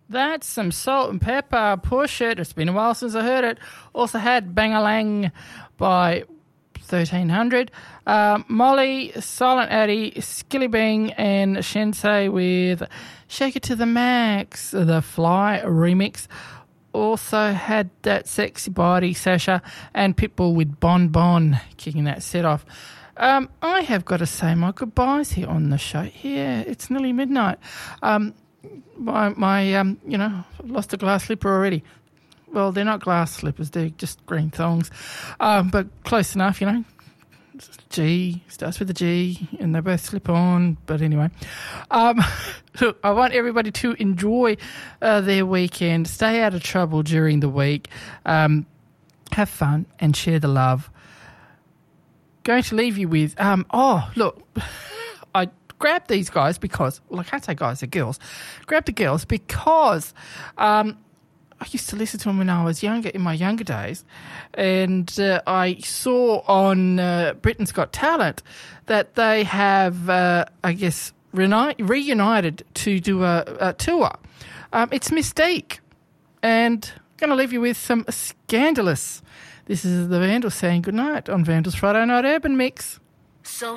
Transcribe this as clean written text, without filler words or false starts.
That's some Salt and Pepper. Push It. It's been a while since I heard it. Also had Bangalang by 1300. Molly, Silent Addy, Skillibeng, and Shensei with Shake It to the Max, the Fly remix. Also had that Sexy Body, Sasha, and Pitbull with Bon Bon kicking that set off. I have got to say my goodbyes here on the show. Yeah, it's nearly midnight. Lost a glass slipper already. Well, they're not glass slippers, they're just green thongs. But close enough, G, starts with a G, and they both slip on. But anyway, look, I want everybody to enjoy their weekend, stay out of trouble during the week, have fun and share the love. Going to leave you with, look, I grabbed these guys because, well, I can't say guys, they're girls. Grabbed the girls because I used to listen to them when I was younger, in my younger days, and I saw on Britain's Got Talent that they have, reunited to do a tour. It's Mystique, and I'm going to leave you with some Scandalous. This is the Vandals saying goodnight on Vandals Friday Night Urban Mix. So